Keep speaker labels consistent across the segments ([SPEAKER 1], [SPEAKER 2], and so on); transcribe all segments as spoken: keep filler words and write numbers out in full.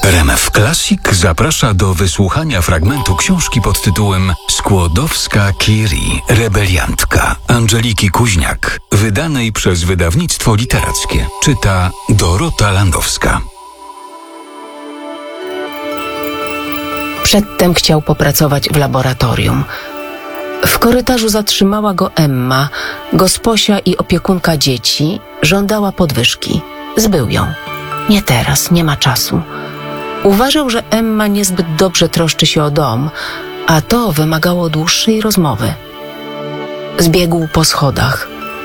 [SPEAKER 1] R M F Classic zaprasza do wysłuchania fragmentu książki pod tytułem Skłodowska-Curie, rebeliantka Angeliki Kuźniak, wydanej przez wydawnictwo literackie. Czyta Dorota Landowska.
[SPEAKER 2] Przedtem chciał popracować w laboratorium. W korytarzu zatrzymała go Emma, gosposia i opiekunka dzieci, żądała podwyżki. Zbył ją. Nie teraz, nie ma czasu. Uważał, że Emma niezbyt dobrze troszczy się o dom, a to wymagało dłuższej rozmowy. Zbiegł po schodach.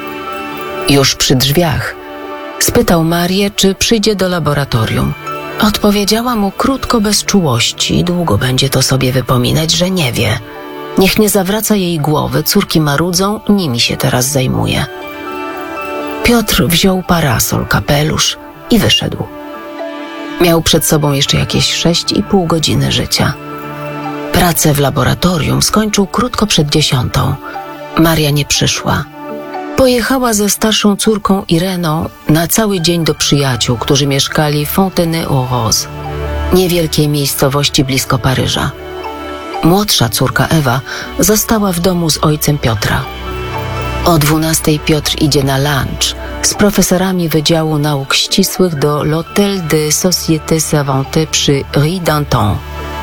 [SPEAKER 2] Już przy drzwiach spytał Marię, czy przyjdzie do laboratorium. Odpowiedziała mu krótko, bez czułości. Długo będzie to sobie wypominać, że nie wie. Niech nie zawraca jej głowy, córki marudzą, nimi się teraz zajmuje. Piotr wziął parasol, kapelusz i wyszedł. Miał przed sobą jeszcze jakieś sześć i pół godziny życia. Pracę w laboratorium skończył krótko przed dziesiątą. Maria nie przyszła. Pojechała ze starszą córką Ireną na cały dzień do przyjaciół, którzy mieszkali w Fontenay-aux-Roses, niewielkiej miejscowości blisko Paryża. Młodsza córka Ewa została w domu z ojcem Piotra. O dwunastej Piotr idzie na lunch z profesorami Wydziału Nauk Ścisłych do l'Hôtel des Sociétés Savantes przy Rue d'Anton.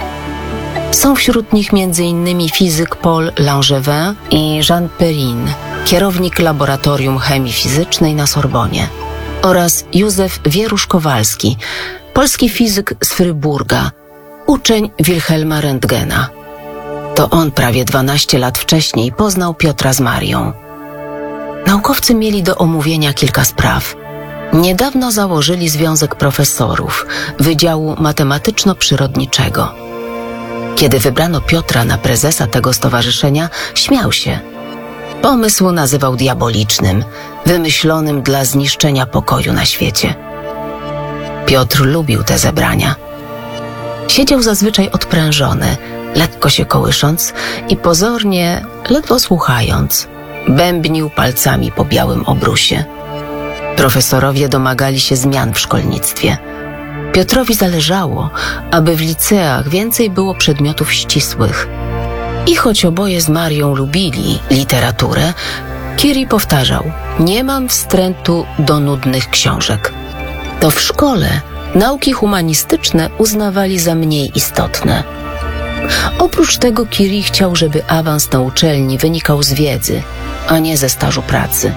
[SPEAKER 2] Są wśród nich między innymi fizyk Paul Langevin i Jean Perrin, kierownik Laboratorium Chemii Fizycznej na Sorbonie, oraz Józef Wierusz-Kowalski, polski fizyk z Fryburga, uczeń Wilhelma Röntgena. To on prawie dwanaście lat wcześniej poznał Piotra z Marią. Naukowcy mieli do omówienia kilka spraw. Niedawno założyli Związek Profesorów Wydziału Matematyczno-Przyrodniczego. Kiedy wybrano Piotra na prezesa tego stowarzyszenia, śmiał się. Pomysł nazywał diabolicznym, wymyślonym dla zniszczenia pokoju na świecie. Piotr lubił te zebrania. Siedział zazwyczaj odprężony, lekko się kołysząc i pozornie, ledwo słuchając, bębnił palcami po białym obrusie. Profesorowie domagali się zmian w szkolnictwie. Piotrowi zależało, aby w liceach więcej było przedmiotów ścisłych. I choć oboje z Marią lubili literaturę, Curie powtarzał: nie mam wstrętu do nudnych książek. To w szkole nauki humanistyczne uznawali za mniej istotne. Oprócz tego Curie chciał, żeby awans na uczelni wynikał z wiedzy, a nie ze stażu pracy.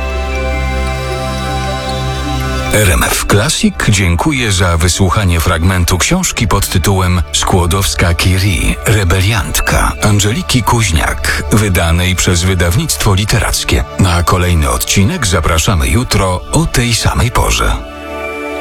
[SPEAKER 1] R M F Classic dziękuję za wysłuchanie fragmentu książki pod tytułem Skłodowska-Curie, rebeliantka Angeliki Kuźniak, wydanej przez wydawnictwo literackie. Na kolejny odcinek zapraszamy jutro o tej samej porze.